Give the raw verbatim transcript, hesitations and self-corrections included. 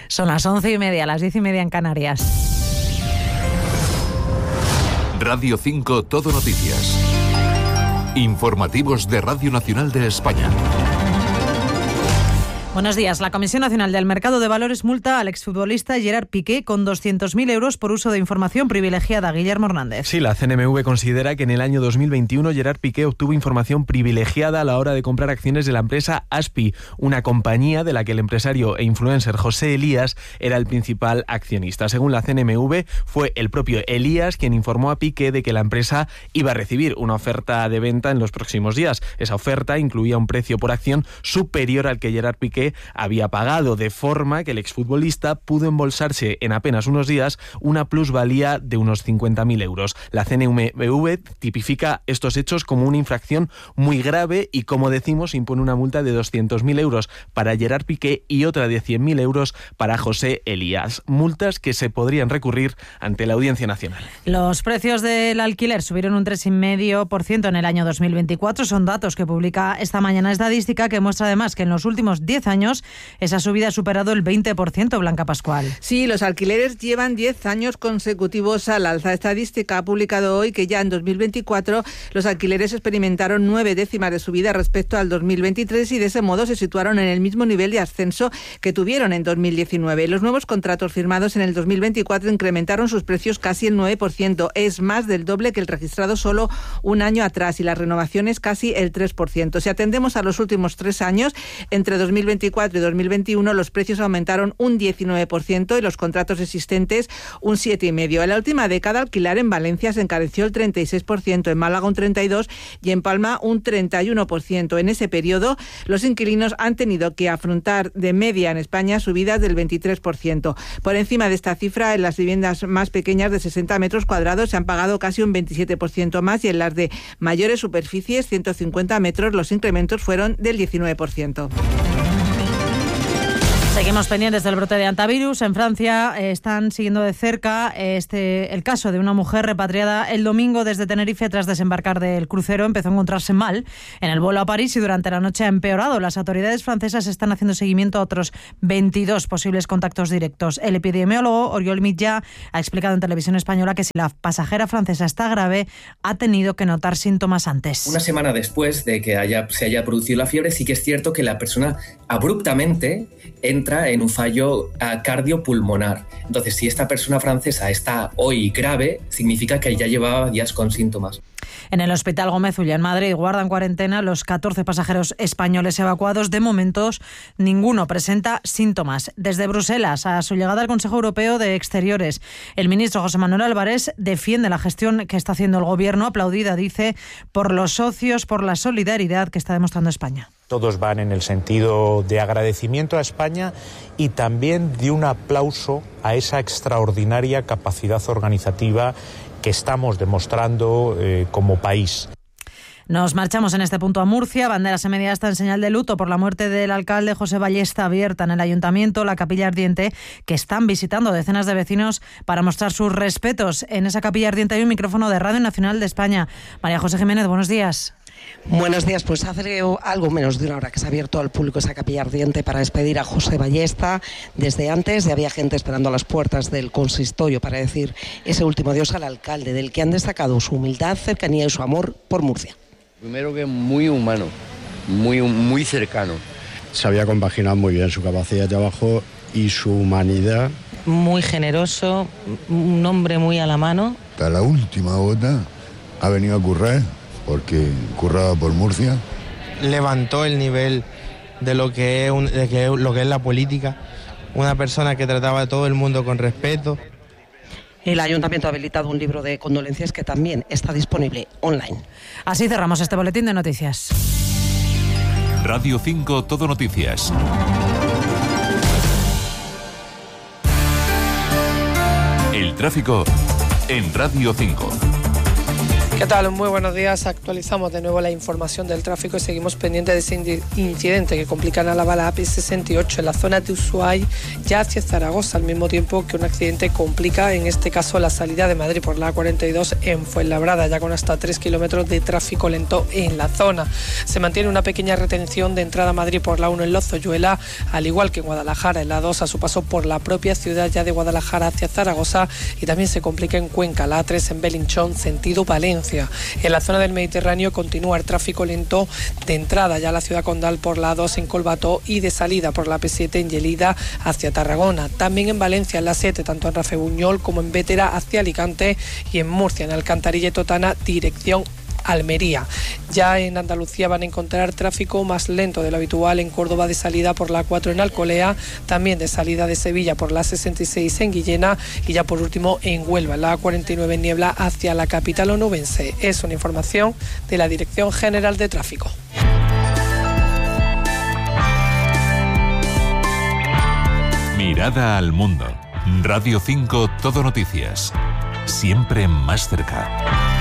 Son las once y media, las diez y media en Canarias. Radio cinco Todo Noticias. Informativos de Radio Nacional de España. Buenos días. La Comisión Nacional del Mercado de Valores multa al exfutbolista Gerard Piqué con doscientos mil euros por uso de información privilegiada. Guillermo Hernández. Sí, la C N M V considera que en el año dos mil veintiuno Gerard Piqué obtuvo información privilegiada a la hora de comprar acciones de la empresa Aspi, una compañía de la que el empresario e influencer José Elías era el principal accionista. Según la C N M V, fue el propio Elías quien informó a Piqué de que la empresa iba a recibir una oferta de venta en los próximos días. Esa oferta incluía un precio por acción superior al que Gerard Piqué había pagado, de forma que el exfutbolista pudo embolsarse en apenas unos días una plusvalía de unos cincuenta mil euros. La C N M V tipifica estos hechos como una infracción muy grave y, como decimos, impone una multa de doscientos mil euros para Gerard Piqué y otra de cien mil euros para José Elías. Multas que se podrían recurrir ante la Audiencia Nacional. Los precios del alquiler subieron un tres coma cinco por ciento en el año dos mil veinticuatro. Son datos que publica esta mañana Estadística, que muestra además que en los últimos diez años esa subida ha superado el veinte por ciento, Blanca Pascual. Sí, los alquileres llevan diez años consecutivos al alza. Estadística ha publicado hoy que ya en dos mil veinticuatro los alquileres experimentaron nueve décimas de subida respecto al dos mil veintitrés y de ese modo se situaron en el mismo nivel de ascenso que tuvieron en dos mil diecinueve. Los nuevos contratos firmados en el dos mil veinticuatro incrementaron sus precios casi el nueve por ciento. Es más del doble que el registrado solo un año atrás, y las renovaciones casi el tres por ciento. Si atendemos a los últimos tres años, entre dos mil veinticuatro y dos mil veintiuno, los precios aumentaron un diecinueve por ciento y los contratos existentes un siete coma cinco por ciento. En la última década, alquilar en Valencia se encareció el treinta y seis por ciento, en Málaga un treinta y dos por ciento y en Palma un treinta y uno por ciento. En ese periodo, los inquilinos han tenido que afrontar de media en España subidas del veintitrés por ciento. Por encima de esta cifra, en las viviendas más pequeñas de sesenta metros cuadrados se han pagado casi un veintisiete por ciento más, y en las de mayores superficies, ciento cincuenta metros, los incrementos fueron del diecinueve por ciento. Seguimos pendientes del brote de hantavirus. En Francia eh, están siguiendo de cerca este el caso de una mujer repatriada el domingo desde Tenerife tras desembarcar del crucero. Empezó a encontrarse mal en el vuelo a París y durante la noche ha empeorado. Las autoridades francesas están haciendo seguimiento a otros veintidós posibles contactos directos. El epidemiólogo Oriol Mitjà ha explicado en Televisión Española que si la pasajera francesa está grave, ha tenido que notar síntomas antes. Una semana después de que haya, se haya producido la fiebre, sí que es cierto que la persona abruptamente entra en un fallo cardiopulmonar. Entonces, si esta persona francesa está hoy grave, significa que ya llevaba días con síntomas. En el Hospital Gómez Ulla, en Madrid, guardan cuarentena los catorce pasajeros españoles evacuados. De momento, ninguno presenta síntomas. Desde Bruselas, a su llegada al Consejo Europeo de Exteriores, el ministro José Manuel Álvarez defiende la gestión que está haciendo el Gobierno, aplaudida, dice, por los socios, por la solidaridad que está demostrando España. Todos van en el sentido de agradecimiento a España y también de un aplauso a esa extraordinaria capacidad organizativa que estamos demostrando eh, como país. Nos marchamos en este punto a Murcia. Banderas en media asta en señal de luto por la muerte del alcalde José Ballesta, abierta en el ayuntamiento la capilla ardiente, que están visitando decenas de vecinos para mostrar sus respetos. En esa capilla ardiente hay un micrófono de Radio Nacional de España. María José Jiménez, buenos días. Buenos días, pues hace algo menos de una hora que se ha abierto al público esa capilla ardiente para despedir a José Ballesta. Desde antes ya había gente esperando a las puertas del consistorio para decir ese último adiós al alcalde, del que han destacado su humildad, cercanía y su amor por Murcia. Primero que muy humano, muy, muy cercano. Se había compaginado muy bien su capacidad de trabajo y su humanidad. Muy generoso, un hombre muy a la mano. Hasta la última gota ha venido a currar, porque curraba por Murcia. Levantó el nivel de lo que es, un, de que, lo que es la política. Una persona que trataba a todo el mundo con respeto. El ayuntamiento ha habilitado un libro de condolencias que también está disponible online. Así cerramos este boletín de noticias. Radio cinco Todo Noticias. El tráfico en Radio cinco. ¿Qué tal? Muy buenos días. Actualizamos de nuevo la información del tráfico y seguimos pendientes de ese incidente que complica en Álava la A P sesenta y ocho en la zona de Ushuaia, ya hacia Zaragoza, al mismo tiempo que un accidente complica, en este caso, la salida de Madrid por la A cuarenta y dos en Fuenlabrada, ya con hasta tres kilómetros de tráfico lento en la zona. Se mantiene una pequeña retención de entrada a Madrid por la uno en Lozoyuela, al igual que en Guadalajara, en la dos, a su paso por la propia ciudad ya de Guadalajara hacia Zaragoza, y también se complica en Cuenca, la A tres en Belinchón, sentido Valencia. En la zona del Mediterráneo continúa el tráfico lento de entrada ya a la ciudad condal por la A dos en Colbató y de salida por la A P siete en Lleida hacia Tarragona. También en Valencia en la siete, tanto en Rafelbuñol como en Bétera hacia Alicante, y en Murcia en Alcantarilla y Totana dirección Almería. Ya en Andalucía van a encontrar tráfico más lento de lo habitual en Córdoba de salida por la A cuatro en Alcolea, también de salida de Sevilla por la A sesenta y seis en Guillena y ya por último en Huelva, la A cuarenta y nueve en Niebla hacia la capital onubense. Es una información de la Dirección General de Tráfico. Mirada al mundo. Radio cinco Todo Noticias. Siempre más cerca.